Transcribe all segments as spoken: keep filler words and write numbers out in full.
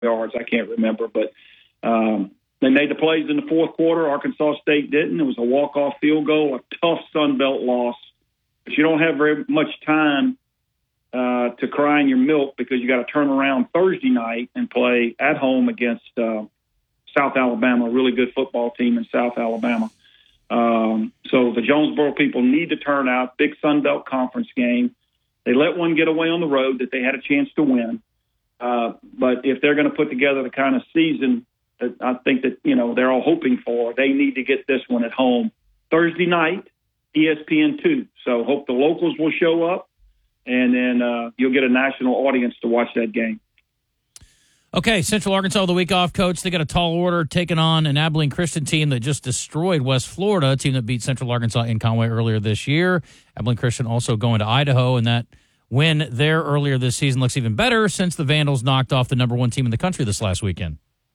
yards. I can't remember, but um, they made the plays in the fourth quarter. Arkansas State didn't. It was a walk-off field goal, a tough Sun Belt loss. But you don't have very much time uh, to cry in your milk because you got to turn around Thursday night and play at home against uh, South Alabama, a really good football team in South Alabama. Um, so the Jonesboro people need to turn out. Big Sun Belt Conference game. They let one get away on the road that they had a chance to win. Uh, but if they're going to put together the kind of season that I think that, you know, they're all hoping for, they need to get this one at home Thursday night, E S P N two. So hope the locals will show up, and then uh, you'll get a national audience to watch that game. Okay, Central Arkansas the week off, Coach. They got a tall order taking on an Abilene Christian team that just destroyed West Florida, a team that beat Central Arkansas in Conway earlier this year. Abilene Christian also going to Idaho, and that win there earlier this season looks even better since the Vandals knocked off the number one team in the country this last weekend.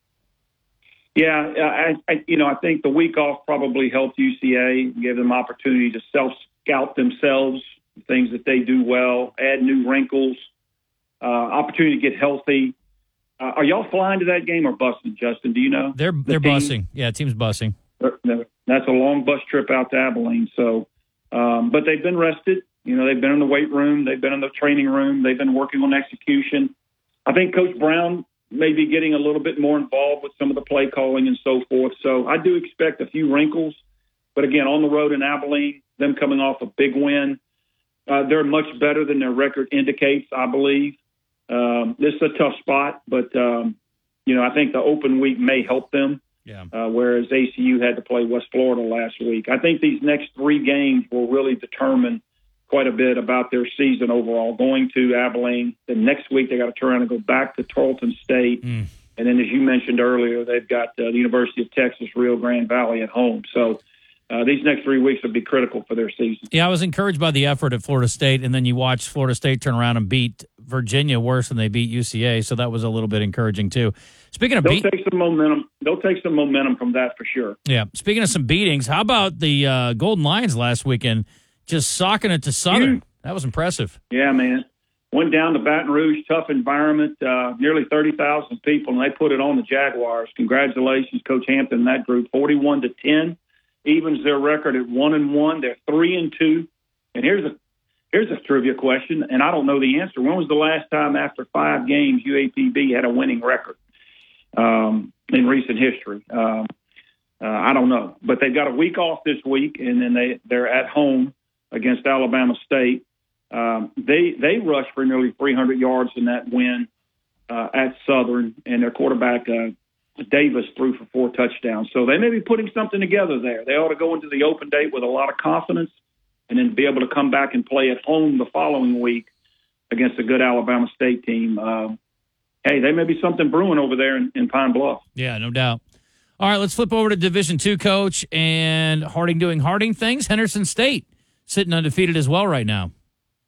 Yeah, I, I you know I think the week off probably helped U C A, gave them opportunity to self-scout themselves, things that they do well, add new wrinkles, uh, opportunity to get healthy. Uh, are y'all flying to that game or busing, Justin? Do you know? They're the they're team? busing. Yeah, team's busing. That's a long bus trip out to Abilene. So, um, but they've been rested. You know, they've been in the weight room. They've been in the training room. They've been working on execution. I think Coach Brown may be getting a little bit more involved with some of the play calling and so forth. So I do expect a few wrinkles. But again, on the road in Abilene, them coming off a big win, uh, they're much better than their record indicates, I believe. Um, this is a tough spot, but, um, you know, I think the open week may help them, yeah. uh, whereas A C U had to play West Florida last week. I think these next three games will really determine quite a bit about their season overall. Going to Abilene, the next week they got to turn around and go back to Tarleton State. Mm. And then, as you mentioned earlier, they've got uh, the University of Texas, Rio Grande Valley at home. So uh, these next three weeks will be critical for their season. Yeah, I was encouraged by the effort at Florida State, and then you watch Florida State turn around and beat Virginia worse than they beat U C A, so that was a little bit encouraging too. Speaking of they'll beat- take some momentum. They'll take some momentum from that for sure. Yeah. Speaking of some beatings, how about the uh, Golden Lions last weekend, just socking it to Southern? That was impressive. Yeah, man. Went down to Baton Rouge, tough environment, uh, nearly thirty thousand people, and they put it on the Jaguars. Congratulations, Coach Hampton and that group. Forty-one to ten, evens their record at one and one. They're three and two. And here's a Here's a trivia question, and I don't know the answer. When was the last time after five games U A P B had a winning record um, in recent history? Um, uh, I don't know. But they've got a week off this week, and then they, they're at home against Alabama State. Um, they they rushed for nearly three hundred yards in that win uh, at Southern, and their quarterback, uh, Davis, threw for four touchdowns. So they may be putting something together there. They ought to go into the open date with a lot of confidence, and then be able to come back and play at home the following week against a good Alabama State team. Uh, hey, there may be something brewing over there in, in Pine Bluff. Yeah, no doubt. All right, let's flip over to Division Two, Coach, and Harding doing Harding things. Henderson State sitting undefeated as well right now.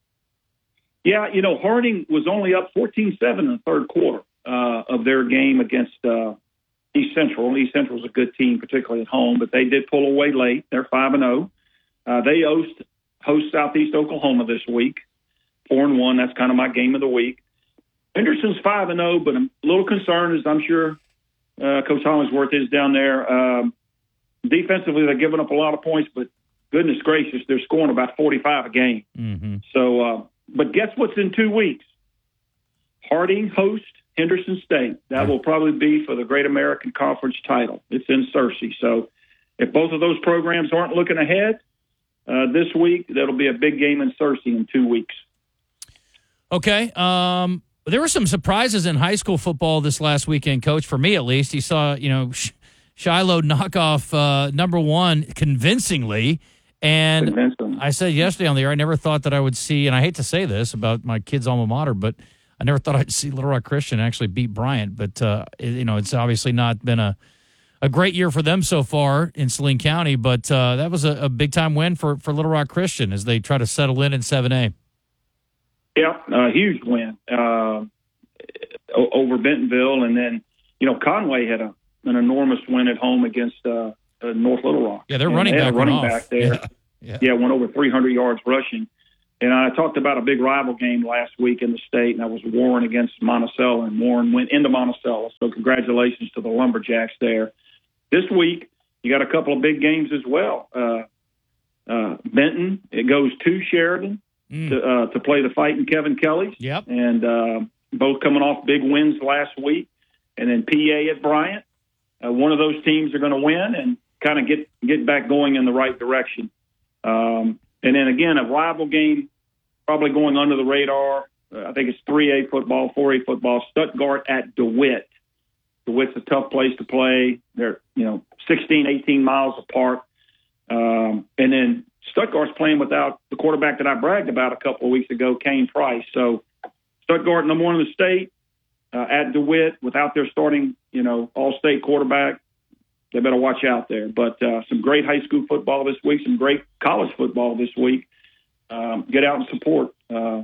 Yeah, you know, Harding was only up fourteen seven in the third quarter uh, of their game against uh, East Central. East Central's a good team, particularly at home, but they did pull away late. They're five and oh. Uh, they host host Southeast Oklahoma this week, four and one. That's kind of my game of the week. Henderson's five and zero, but I'm a little concerned, as I'm sure uh, Coach Hollingsworth is down there. Um, defensively, they're giving up a lot of points, but goodness gracious, they're scoring about forty-five a game. Mm-hmm. So, uh, but guess what's in two weeks? Harding host Henderson State. That will probably be for the Great American Conference title. It's in Searcy. So, if both of those programs aren't looking ahead. Uh, this week, that'll be a big game in Searcy in two weeks. Okay. Um, there were some surprises in high school football this last weekend, Coach, for me at least. You saw, you know, Shiloh knock off uh, number one convincingly. And Convincing. I said yesterday on the air, I never thought that I would see, and I hate to say this about my kid's alma mater, but I never thought I'd see Little Rock Christian actually beat Bryant. But, uh, it, you know, it's obviously not been a A great year for them so far in Saline County, but uh, that was a, a big-time win for, for Little Rock Christian as they try to settle in in seven A. Yeah, a huge win uh, over Bentonville. And then, you know, Conway had a, an enormous win at home against uh, uh, North Little Rock. Yeah, they're and running they back running off. back there. Yeah, yeah. yeah, went over three hundred yards rushing. And I talked about a big rival game last week in the state, and that was Warren against Monticello, and Warren went into Monticello. So congratulations to the Lumberjacks there. This week, you got a couple of big games as well. Uh, uh, Benton, it goes to Sheridan mm. to, uh, to play the Fighting Kevin Kellys. Yep. And uh, both coming off big wins last week. And then P A at Bryant. Uh, one of those teams are going to win and kind of get, get back going in the right direction. Um, and then, again, a rival game probably going under the radar. Uh, I think it's three A football, four A football. Stuttgart at DeWitt. DeWitt's a tough place to play. They're, you know, sixteen, eighteen miles apart. Um, and then Stuttgart's playing without the quarterback that I bragged about a couple of weeks ago, Kane Price. So Stuttgart, number one in the state, uh, at DeWitt, without their starting, you know, all-state quarterback. They better watch out there. But uh, some great high school football this week, some great college football this week. Um, get out and support. Uh,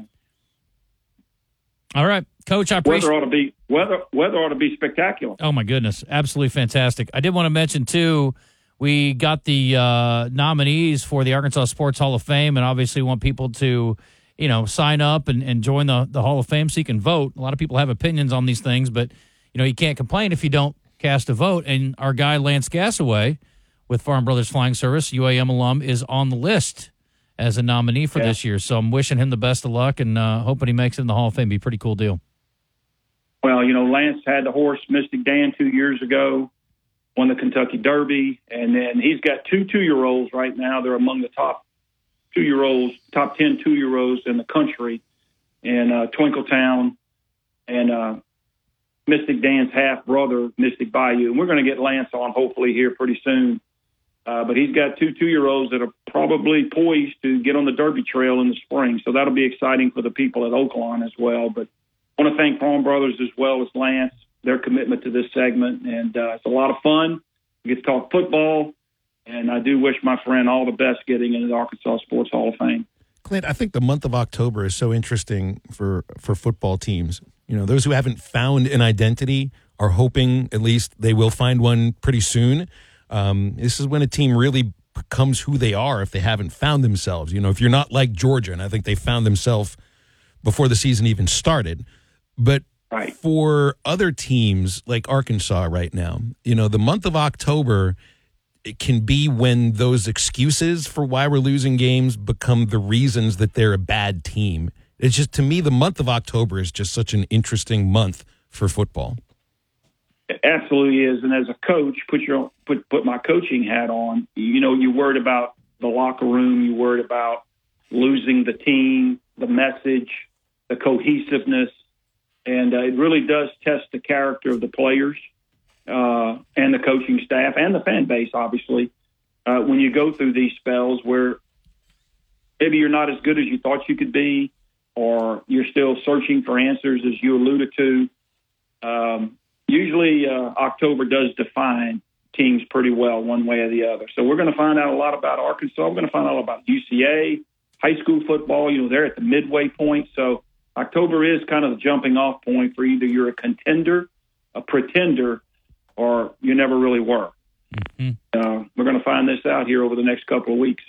All right, Coach, I appreciate weather ought to be weather. Weather ought to be spectacular. Oh my goodness, absolutely fantastic! I did want to mention too, we got the uh, nominees for the Arkansas Sports Hall of Fame, and obviously want people to, you know, sign up and, and join the the Hall of Fame so you can vote. A lot of people have opinions on these things, but you know you can't complain if you don't cast a vote. And our guy Lance Gassaway with Farm Brothers Flying Service, U A M alum, is on the list as a nominee for yeah. this year. So I'm wishing him the best of luck and uh, hoping he makes it in the Hall of Fame. Be a pretty cool deal. Well, you know, Lance had the horse Mystic Dan two years ago, won the Kentucky Derby, and then he's got two two-year-olds right now. They're among the top two-year-olds, top ten two-year-olds in the country, in uh, Twinkletown, and uh, Mystic Dan's half-brother, Mystic Bayou. And we're going to get Lance on hopefully here pretty soon. Uh, but he's got two two-year-olds that are probably poised to get on the Derby Trail in the spring. So that'll be exciting for the people at Oaklawn as well. But I want to thank Farm Brothers as well as Lance, their commitment to this segment. And uh, it's a lot of fun. We get to talk football. And I do wish my friend all the best getting into the Arkansas Sports Hall of Fame. Clint, I think the month of October is so interesting for, for football teams. You know, those who haven't found an identity are hoping at least they will find one pretty soon. Um, this is when a team really becomes who they are if they haven't found themselves. You know, if you're not like Georgia, and I think they found themselves before the season even started. But right. for other teams like Arkansas right now, you know, the month of October, it can be when those excuses for why we're losing games become the reasons that they're a bad team. It's just, to me, the month of October is just such an interesting month for football. It absolutely is. And as a coach, put your put put my coaching hat on. You know, you're worried about the locker room. You're worried about losing the team, the message, the cohesiveness. And uh, it really does test the character of the players uh, and the coaching staff and the fan base, obviously, uh, when you go through these spells where maybe you're not as good as you thought you could be, or you're still searching for answers, as you alluded to. Um, usually uh, October does define teams pretty well one way or the other. So we're going to find out a lot about Arkansas. We're going to find out about U C A, high school football. You know, they're at the midway point. So October is kind of the jumping off point for either you're a contender, a pretender, or you never really were. Mm-hmm. Uh, we're going to find this out here over the next couple of weeks.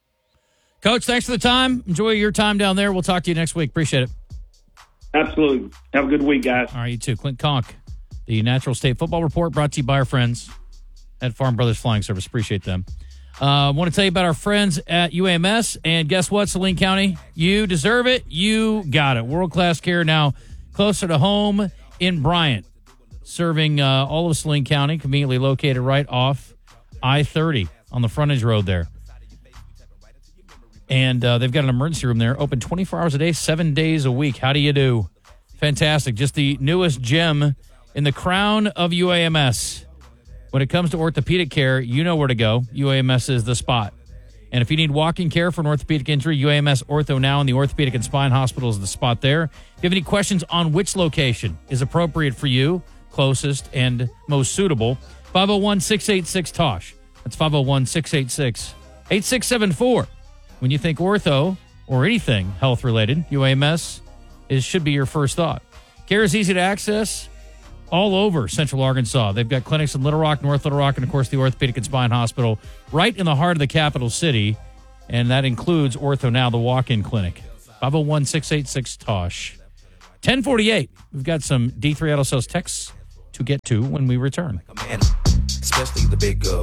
Coach, thanks for the time. Enjoy your time down there. We'll talk to you next week. Appreciate it. Absolutely. Have a good week, guys. All right, you too. Clint Conk, the Natural State Football Report, brought to you by our friends at Farm Brothers Flying Service. Appreciate them. I uh, want to tell you about our friends at U A M S. And guess what, Saline County? You deserve it. You got it. World-class care now closer to home in Bryant, serving uh, all of Saline County, conveniently located right off I thirty on the frontage road there. And uh, they've got an emergency room there, open twenty-four hours a day, seven days a week. How do you do? Fantastic. Just the newest gem in the crown of U A M S. When it comes to orthopedic care, you know where to go. U A M S is the spot. And if you need walk-in care for an orthopedic injury, U A M S Ortho Now and the Orthopedic and Spine Hospital is the spot there. If you have any questions on which location is appropriate for you, closest and most suitable, five oh one, six eight six, T O S H. That's five oh one, six eight six, eight six seven four. When you think ortho or anything health-related, U A M S is, should be your first thought. Care is easy to access all over Central Arkansas. They've got clinics in Little Rock, North Little Rock, and, of course, the Orthopedic and Spine Hospital right in the heart of the capital city, and that includes Ortho Now, the walk-in clinic. five oh one, six eight six, T O S H. ten forty-eight. We've got some D three Auto Sales texts to get to when we return. Especially the big uh,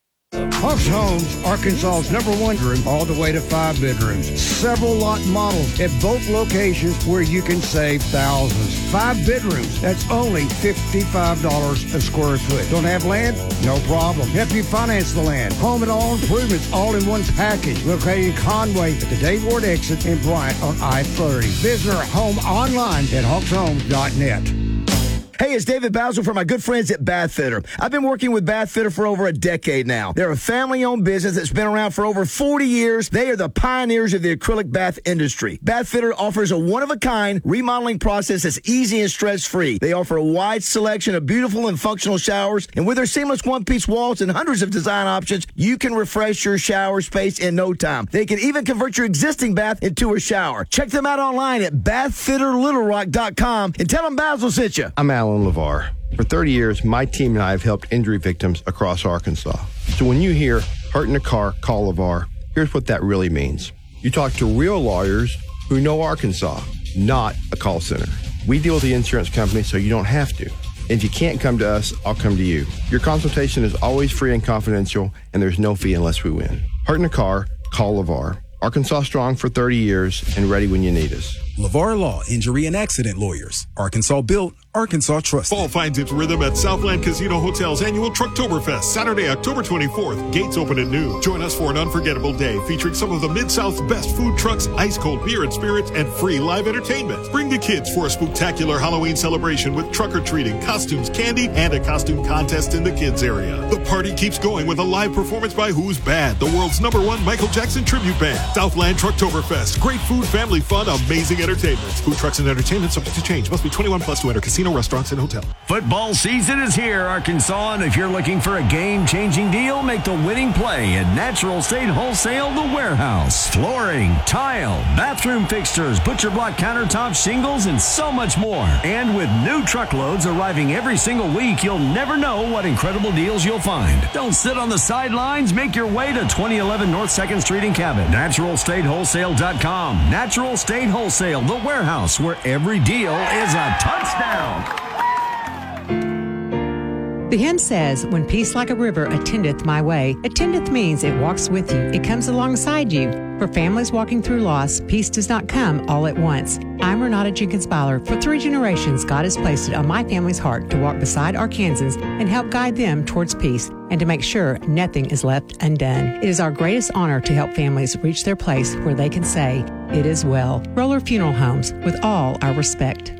Hawks Homes, Arkansas's number one room, all the way to five bedrooms. Several lot models at both locations where you can save thousands. Five bedrooms, that's only fifty-five dollars a square foot. Don't have land? No problem. Help you finance the land. Home and all improvements all in one package. Located in Conway at the Dave Ward exit in Bryant on I thirty. Visit our home online at hawks homes dot net. Hey, it's David Basil from my good friends at Bath Fitter. I've been working with Bath Fitter for over a decade now. They're a family-owned business that's been around for over forty years. They are the pioneers of the acrylic bath industry. Bath Fitter offers a one-of-a-kind remodeling process that's easy and stress-free. They offer a wide selection of beautiful and functional showers, and with their seamless one-piece walls and hundreds of design options, you can refresh your shower space in no time. They can even convert your existing bath into a shower. Check them out online at bath fitter little rock dot com and tell them Basil sent you. I'm Alan LeVar. For thirty years, my team and I have helped injury victims across Arkansas. So when you hear hurt in a car, call LeVar, here's what that really means. You talk to real lawyers who know Arkansas, not a call center. We deal with the insurance company so you don't have to. And if you can't come to us, I'll come to you. Your consultation is always free and confidential, and there's no fee unless we win. Hurt in a car, call LeVar. Arkansas strong for thirty years and ready when you need us. LeVar Law, Injury and Accident Lawyers. Arkansas built, Arkansas trusted. Fall finds its rhythm at Southland Casino Hotel's annual Trucktoberfest, Saturday, October twenty-fourth. Gates open at noon. Join us for an unforgettable day featuring some of the Mid-South's best food trucks, ice-cold beer and spirits, and free live entertainment. Bring the kids for a spectacular Halloween celebration with truck-or-treating, costumes, candy, and a costume contest in the kids area. The party keeps going with a live performance by Who's Bad, the world's number one Michael Jackson tribute band. Southland Trucktoberfest. Great food, family fun, amazing entertainment. Food trucks and entertainment subject to change. Must be twenty-one plus to enter casino, restaurants, and hotel. Football season is here, Arkansas, and if you're looking for a game-changing deal, make the winning play at Natural State Wholesale The Warehouse. Flooring, tile, bathroom fixtures, butcher block countertops, shingles, and so much more. And with new truckloads arriving every single week, you'll never know what incredible deals you'll find. Don't sit on the sidelines. Make your way to twenty eleven North second Street in Cabot. natural state wholesale dot com. Natural State Wholesale, The Warehouse, where every deal is a touchdown. The hymn says, when peace like a river attendeth my way. Attendeth means it walks with you. It comes alongside you. For families walking through loss, peace does not come all at once. I'm Renata Jenkins-Byler. For three generations, God has placed it on my family's heart to walk beside Arkansans and help guide them towards peace and to make sure nothing is left undone. It is our greatest honor to help families reach their place where they can say, it is well. Roller Funeral Homes, with all our respect.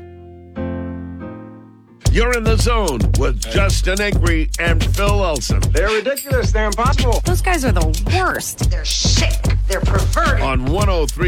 You're in the zone with Justin Acree and Phil Olsen. They're ridiculous. They're impossible. Those guys are the worst. They're sick. They're perverted. On one oh three